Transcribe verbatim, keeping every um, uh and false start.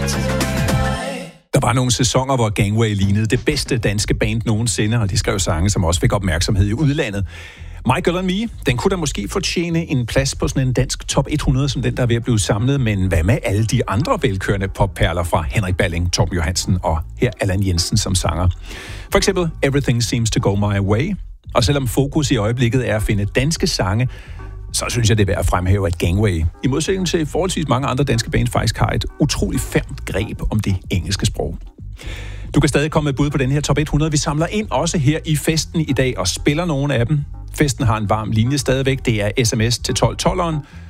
Der var nogle sæsoner, hvor Gangway lignede det bedste danske band nogensinde, og de skrev sange, som også fik opmærksomhed i udlandet. My Girl and Me, den kunne da måske fortjene en plads på sådan en dansk top hundrede, som den, der er ved at blive samlet, men hvad med alle de andre velkørende popperler fra Henrik Balling, Torben Johansen og her Allan Jensen som sanger? For eksempel Everything Seems to Go My Way. Og selvom fokus i øjeblikket er at finde danske sange, så synes jeg, det er værd at fremhæve, at Gangway, i modsætning til forholdsvis mange andre danske bands, faktisk har et utroligt fermt greb om det engelske sprog. Du kan stadig komme med bud på den her top hundrede. Vi samler ind også her i festen i dag og spiller nogle af dem. Festen har en varm linje stadigvæk. Det er sms til tolv tolveren.